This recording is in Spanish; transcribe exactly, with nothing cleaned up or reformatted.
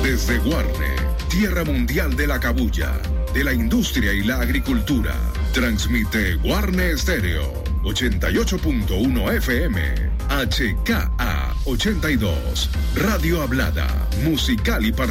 Desde Guarne, tierra mundial de la cabuya, de la industria y la agricultura, transmite Guarne Estéreo, ochenta y ocho punto uno F M, H K A ochenta y dos, Radio Hablada, musical y particular.